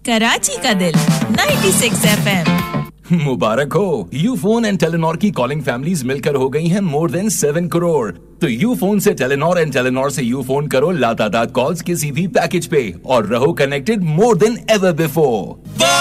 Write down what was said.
कराची का दिल 96 FM। मुबारक हो, यूफोन एंड टेलीनॉर की कॉलिंग फैमिलीज मिलकर हो गई हैं मोर देन 7 करोड़। तो यूफोन से टेलीनॉर एंड टेलीनॉर से यूफोन करो लातादाद कॉल्स किसी भी पैकेज पे और रहो connected more than ever before.